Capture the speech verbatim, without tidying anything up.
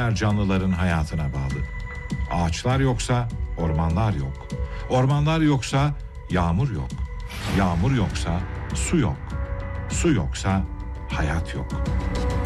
diğer canlıların hayatına bağlı. Ağaçlar yoksa ormanlar yok. Ormanlar yoksa yağmur yok. Yağmur yoksa su yok. Su yoksa hayat yok.